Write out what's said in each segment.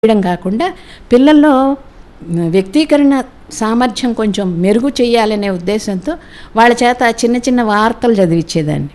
చేయడం కాకుండా పిల్లల్లో వ్యక్తీకరణ సామర్థ్యం కొంచెం మెరుగు చేయాలనే ఉద్దేశంతో వాళ్ళ చేత చిన్న చిన్న వార్తలు చదివించేదాన్ని.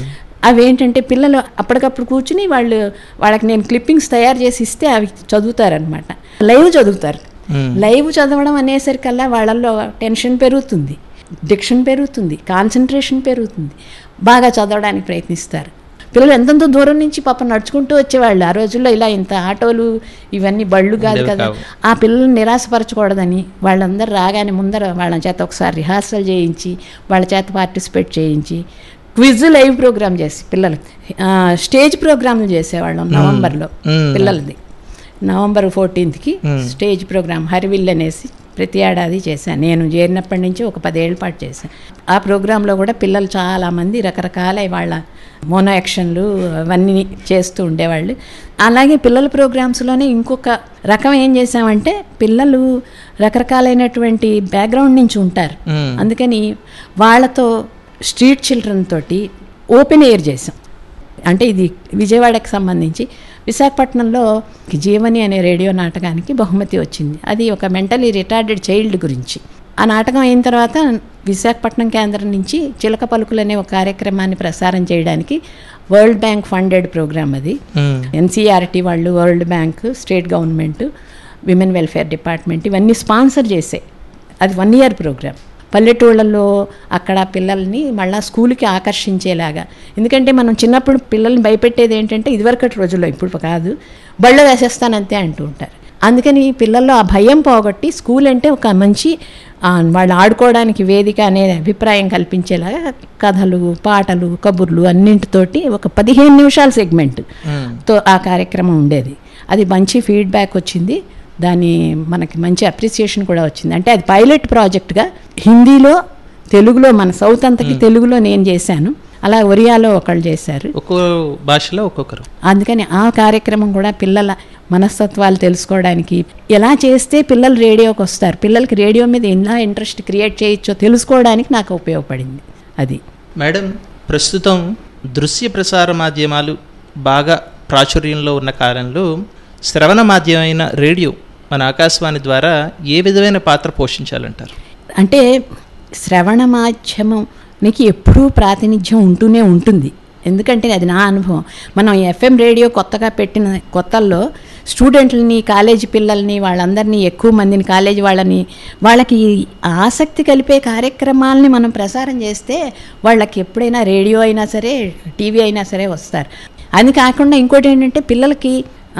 అవేంటంటే పిల్లలు అప్పటికప్పుడు కూర్చుని వాళ్ళకి నేను క్లిప్పింగ్స్ తయారు చేసి ఇస్తే అవి చదువుతారనమాట. లైవ్ చదువుతారు. లైవ్ చదవడం అనేసరికల్లా వాళ్ళల్లో టెన్షన్ పెరుగుతుంది, డిక్షన్ పెరుగుతుంది, కాన్సన్ట్రేషన్ పెరుగుతుంది, బాగా చదవడానికి ప్రయత్నిస్తారు. పిల్లలు ఎంతెంత దూరం నుంచి పాపం నడుచుకుంటూ వచ్చేవాళ్ళు. ఆ రోజుల్లో ఇలా ఇంత ఆటోలు ఇవన్నీ బళ్ళు కాదు కదా. ఆ పిల్లల్ని నిరాశపరచకూడదని వాళ్ళందరూ రాగానే ముందర వాళ్ళ చేత ఒకసారి రిహార్సల్ చేయించి వాళ్ళ చేత పార్టిసిపేట్ చేయించి క్విజ్ లైవ్ ప్రోగ్రామ్ చేసి పిల్లలు స్టేజ్ ప్రోగ్రాంలు చేసేవాళ్ళం. నవంబర్లో పిల్లలది నవంబర్ 14th స్టేజ్ ప్రోగ్రామ్ హరివిల్ అనేసి ప్రతి ఏడాది చేశాను. నేను చేరినప్పటి నుంచి ఒక 10 ఏళ్ల పాటు చేశాను. ఆ ప్రోగ్రాంలో కూడా పిల్లలు చాలామంది రకరకాల వాళ్ళ మోనో యాక్షన్లు అవన్నీ చేస్తూ ఉండేవాళ్ళు. అలాగే పిల్లల ప్రోగ్రామ్స్లోనే ఇంకొక రకం ఏం చేసామంటే పిల్లలు రకరకాలైనటువంటి బ్యాక్గ్రౌండ్ నుంచి ఉంటారు. అందుకని వాళ్ళతో స్ట్రీట్ చిల్డ్రన్ తోటి ఓపెన్ ఎయిర్ చేసాం. అంటే ఇది విజయవాడకి సంబంధించి విశాఖపట్నంలో జీవని అనే రేడియో నాటకానికి బహుమతి వచ్చింది. అది ఒక మెంటలీ రిటార్డెడ్ చైల్డ్ గురించి. ఆ నాటకం అయిన తర్వాత విశాఖపట్నం కేంద్రం నుంచి చిలక పలుకులు అనే ఒక కార్యక్రమాన్ని ప్రసారం చేయడానికి వరల్డ్ బ్యాంక్ ఫండెడ్ ప్రోగ్రామ్ అది. ఎన్సీఆర్టీ వాళ్ళు, world bank, state government, women welfare department ఇవన్నీ స్పాన్సర్ చేసాయి. అది 1 year ప్రోగ్రామ్. పల్లెటూళ్ళల్లో అక్కడ పిల్లల్ని మళ్ళీ స్కూల్కి ఆకర్షించేలాగా. ఎందుకంటే మనం చిన్నప్పుడు పిల్లల్ని భయపెట్టేది ఏంటంటే ఇదివరకటి రోజుల్లో, ఇప్పుడు కాదు, బళ్ళో వేసేస్తానంతే అంటూ ఉంటారు. అందుకని పిల్లల్లో ఆ భయం పోగొట్టి స్కూల్ అంటే ఒక మంచి వాళ్ళు ఆడుకోవడానికి వేదిక అనే అభిప్రాయం కల్పించేలాగా కథలు, పాటలు, కబుర్లు అన్నింటితోటి ఒక 15 నిమిషాల సెగ్మెంట్తో ఆ కార్యక్రమం ఉండేది. అది మంచి ఫీడ్బ్యాక్ వచ్చింది. దాని మనకి మంచి అప్రిసియేషన్ కూడా వచ్చింది. అంటే అది పైలట్ ప్రాజెక్ట్గా హిందీలో, తెలుగులో, మన సౌత్ అంతకి తెలుగులో నేను చేశాను. అలా ఒరియాలో ఒకళ్ళు చేశారు, ఒక్కో భాషలో ఒక్కొక్కరు. అందుకని ఆ కార్యక్రమం కూడా పిల్లల మనస్తత్వాలు తెలుసుకోవడానికి, ఎలా చేస్తే పిల్లలు రేడియోకి వస్తారు, పిల్లలకి రేడియో మీద ఎలా ఇంట్రెస్ట్ క్రియేట్ చేయొచ్చో తెలుసుకోవడానికి నాకు ఉపయోగపడింది అది. మేడం, ప్రస్తుతం దృశ్య ప్రసార మాధ్యమాలు బాగా ప్రాచుర్యంలో ఉన్న కాలంలో శ్రవణ మాధ్యమైన రేడియో మన ఆకాశవాణి ద్వారా ఏ విధమైన పాత్ర పోషించాలంటారు? అంటే శ్రవణ మాధ్యమానికి ఎప్పుడూ ప్రాతినిధ్యం ఉంటూనే ఉంటుంది. ఎందుకంటే అది నా అనుభవం. మనం FM రేడియో కొత్తగా పెట్టిన కొత్తల్లో స్టూడెంట్లని, కాలేజీ పిల్లల్ని, వాళ్ళందరినీ, ఎక్కువ మందిని, కాలేజీ వాళ్ళకి ఆసక్తి కలిపే కార్యక్రమాలని మనం ప్రసారం చేస్తే వాళ్ళకి ఎప్పుడైనా రేడియో అయినా సరే, టీవీ అయినా సరే వస్తారు. అది కాకుండా ఇంకోటి ఏంటంటే పిల్లలకి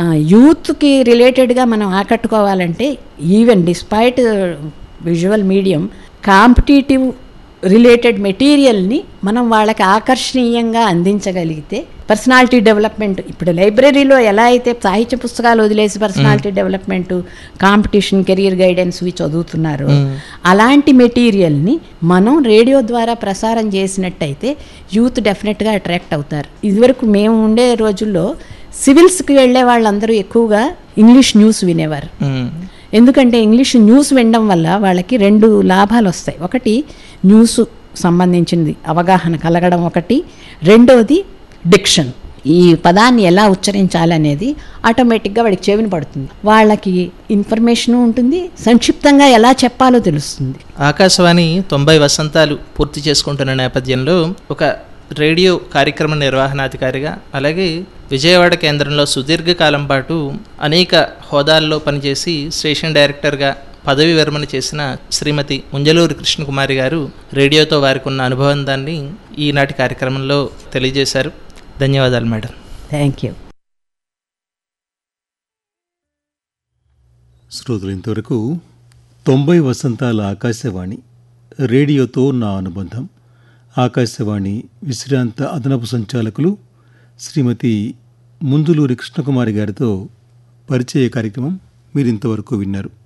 యూత్కి రిలేటెడ్గా మనం ఆకట్టుకోవాలంటే even despite visual medium competitive related మెటీరియల్ని మనం వాళ్ళకి ఆకర్షణీయంగా అందించగలిగితే పర్సనాలిటీ డెవలప్మెంట్, ఇప్పుడు లైబ్రరీలో ఎలా అయితే సాహిత్య పుస్తకాలు వదిలేసి personality development, competition, career guidance ఇవి చదువుతున్నారో అలాంటి మెటీరియల్ని మనం రేడియో ద్వారా ప్రసారం చేసినట్టయితే యూత్ డెఫినెట్గా అట్రాక్ట్ అవుతారు. ఇదివరకు మేము ఉండే రోజుల్లో సివిల్స్కి వెళ్ళే వాళ్ళందరూ ఎక్కువగా ఇంగ్లీష్ న్యూస్ వినేవారు. ఎందుకంటే ఇంగ్లీష్ న్యూస్ వినడం వల్ల వాళ్ళకి 2 లాభాలు వస్తాయి. ఒకటి న్యూస్ సంబంధించింది అవగాహన కలగడం ఒకటి, రెండోది డిక్షన్, ఈ పదాన్ని ఎలా ఉచ్చరించాలనేది ఆటోమేటిక్గా వాడికి చెవిన పడుతుంది. వాళ్ళకి ఇన్ఫర్మేషన్ ఉంటుంది, సంక్షిప్తంగా ఎలా చెప్పాలో తెలుస్తుంది. ఆకాశవాణి 90 వసంతాలు పూర్తి చేసుకుంటున్న నేపథ్యంలో ఒక రేడియో కార్యక్రమ నిర్వహణాధికారిగా, అలాగే విజయవాడ కేంద్రంలో సుదీర్ఘకాలం పాటు అనేక హోదాల్లో పనిచేసి స్టేషన్ డైరెక్టర్గా పదవి విరమణ చేసిన శ్రీమతి ముంజలూరి కృష్ణకుమారి గారు రేడియోతో వారికి ఉన్న అనుభవాన్ని ఈనాటి కార్యక్రమంలో తెలియజేశారు. ధన్యవాదాలు మేడం. Thank you. శ్రోతలు, ఇంతవరకు 90 వసంతాల ఆకాశవాణి రేడియోతో నా అనుబంధం, ఆకాశవాణి విశ్రాంత అదనపు సంచాలకులు శ్రీమతి ముందులూరి కృష్ణకుమారి గారితో పరిచయ కార్యక్రమం మీరింతవరకు విన్నారు.